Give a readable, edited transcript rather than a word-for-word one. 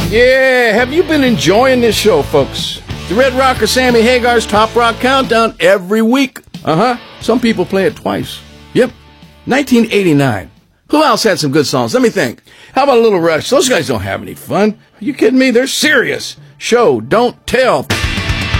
Yeah, have you been enjoying this show, folks? The Red Rocker Sammy Hagar's Top Rock Countdown every week. Some people play it twice. Yep. 1989. Who else had some good songs? Let me think. How about a Little Rush? Those guys don't have any fun. Are you kidding me? They're serious. Show, don't tell.